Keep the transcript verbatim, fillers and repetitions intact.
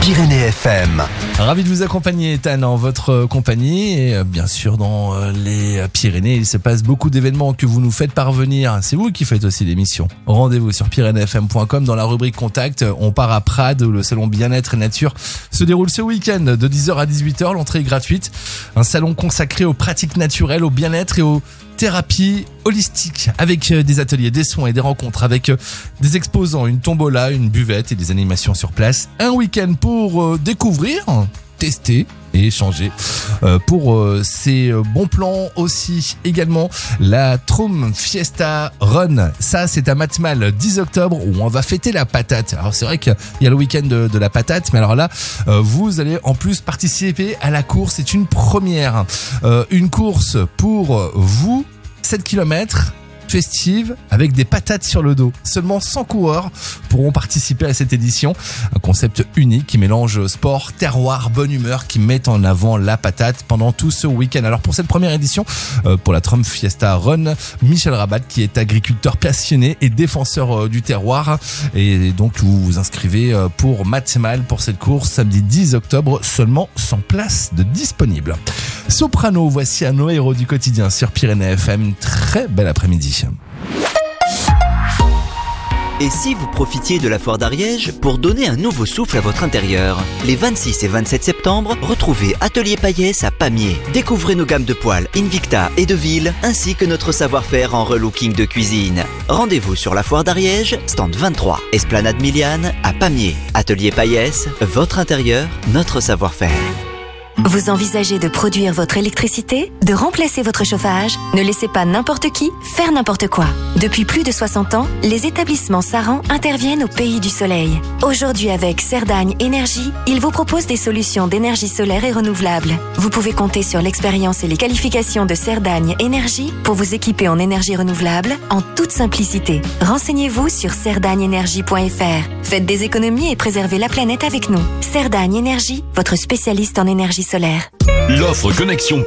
Pyrénées F M. Ravi de vous accompagner, Ethan, en votre compagnie. Et bien sûr, dans les Pyrénées, il se passe beaucoup d'événements que vous nous faites parvenir. C'est vous qui faites aussi l'émission. Rendez-vous sur pyrénées f m point com dans la rubrique Contact. On part à Prades où le salon Bien-être et Nature se déroule ce week-end de dix heures à dix-huit heures. L'entrée est gratuite. Un salon consacré aux pratiques naturelles, au bien-être et aux thérapie holistique, avec des ateliers, des soins et des rencontres, avec des exposants, une tombola, une buvette et des animations sur place. Un week-end pour découvrir, tester et échanger. Euh, pour euh, ces bons plans aussi, également la Trom Fiesta Run. Ça, c'est à Matmal, dix octobre, où on va fêter la patate. Alors c'est vrai qu'il y a le week-end de, de la patate, mais alors là, euh, vous allez en plus participer à la course. C'est une première. Euh, une course pour vous, sept kilomètres. Festive avec des patates sur le dos. Seulement cent coureurs pourront participer à cette édition. Un concept unique qui mélange sport, terroir, bonne humeur, qui met en avant la patate pendant tout ce week-end. Alors pour cette première édition, euh, pour la Trump Fiesta Run, Michel Rabat, qui est agriculteur passionné et défenseur euh, du terroir. Et donc vous vous inscrivez euh, pour Matmal pour cette course samedi dix octobre. Seulement cent places de disponibles. Soprano, voici un héros du quotidien sur Pyrénées F M. Très bel après-midi. Et si vous profitiez de la foire d'Ariège pour donner un nouveau souffle à votre intérieur? Les vingt-six et vingt-sept septembre, retrouvez Atelier Payès à Pamiers. Découvrez nos gammes de poêles Invicta et de Ville, ainsi que notre savoir-faire en relooking de cuisine. Rendez-vous sur la foire d'Ariège, stand vingt-trois, Esplanade Miliane à Pamiers. Atelier Payès, votre intérieur, notre savoir-faire. Vous envisagez de produire votre électricité, de remplacer votre chauffage? Ne laissez pas n'importe qui faire n'importe quoi. Depuis plus de soixante ans, les établissements Saran interviennent au pays du soleil. Aujourd'hui, avec Cerdagne Énergie, ils vous proposent des solutions d'énergie solaire et renouvelable. Vous pouvez compter sur l'expérience et les qualifications de Cerdagne Énergie pour vous équiper en énergie renouvelable en toute simplicité. Renseignez-vous sur cerdagne énergie point f r. Faites des économies et préservez la planète avec nous. Cerdagne Énergie, votre spécialiste en énergie solaire. L'offre Connexion